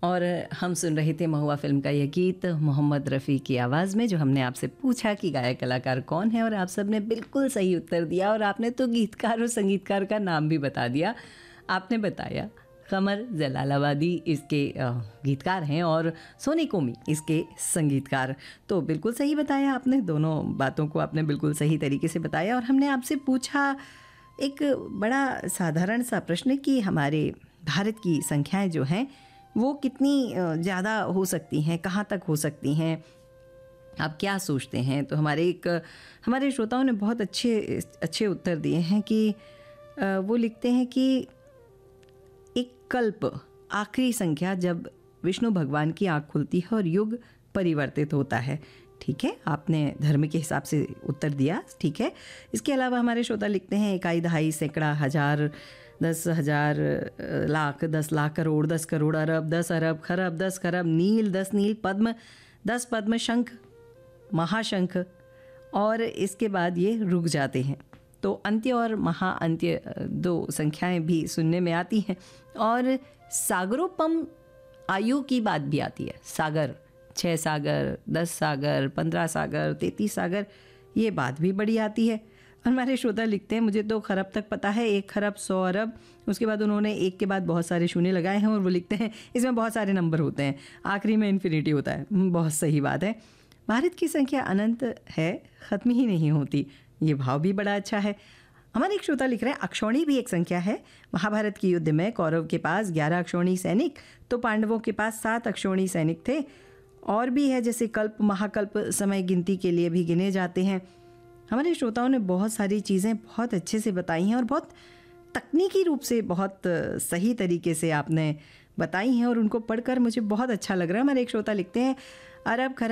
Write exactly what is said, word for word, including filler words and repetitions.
और हम सुन रहे थे महुआ फिल्म का यह गीत मोहम्मद रफ़ी की आवाज़ में, जो हमने आपसे पूछा कि गायक कलाकार कौन है और आप सब ने बिल्कुल सही उत्तर दिया। और आपने तो गीतकार और संगीतकार का नाम भी बता दिया। आपने बताया कमर जलालाबादी इसके गीतकार हैं और सोनी कोमी इसके संगीतकार। तो बिल्कुल सही बताया आपने, दोनों बातों को आपने बिल्कुल सही तरीके से बताया। और हमने आपसे पूछा एक बड़ा साधारण सा प्रश्न कि हमारे भारत की संख्याएं जो हैं वो कितनी ज़्यादा हो सकती हैं, कहाँ तक हो सकती हैं, आप क्या सोचते हैं। तो हमारे एक हमारे श्रोताओं ने बहुत अच्छे अच्छे उत्तर दिए हैं कि वो लिखते हैं कि एक कल्प, आखिरी संख्या जब विष्णु भगवान की आँख खुलती है और युग परिवर्तित होता है। ठीक है, आपने धर्म के हिसाब से उत्तर दिया, ठीक है। इसके अलावा हमारे श्रोता लिखते हैं इकाई, दहाई, सैकड़ा, हज़ार, दस हज़ार, लाख, दस लाख, करोड़, दस करोड़, अरब, दस अरब, खरब, दस खरब, नील, दस नील, पद्म, दस पद्म, शंख, महाशंख, और इसके बाद ये रुक जाते हैं। तो अंत्य और महाअंत्य दो संख्याएं भी सुनने में आती हैं। और सागरोपम आयु की बात भी आती है। सागर, छः सागर, दस सागर, पंद्रह सागर, तैंतीस सागर, ये बात भी बड़ी आती है। हमारे श्रोता लिखते हैं मुझे तो खरब तक पता है, एक खरब, सौ अरब, उसके बाद उन्होंने एक के बाद बहुत सारे शून्य लगाए हैं और वो लिखते हैं इसमें बहुत सारे नंबर होते हैं, आखिरी में इन्फिनिटी होता है। बहुत सही बात है। भारत की संख्या अनंत है, ख़त्म ही नहीं होती, ये भाव भी बड़ा अच्छा है। हमारे एक श्रोता लिख रहे हैं अक्षौणी भी एक संख्या है। महाभारत के युद्ध में कौरव के पास ग्यारह अक्षौणी सैनिक तो पांडवों के पास सात अक्षौणी सैनिक थे। और भी है जैसे कल्प, महाकल्प समय गिनती के लिए भी गिने जाते हैं। हमारे श्रोताओं ने बहुत सारी चीज़ें बहुत अच्छे से बताई हैं और बहुत तकनीकी रूप से बहुत सही तरीके से आपने बताई हैं और उनको पढ़कर मुझे बहुत अच्छा लग रहा है। हमारे एक श्रोता लिखते हैं अरब खरब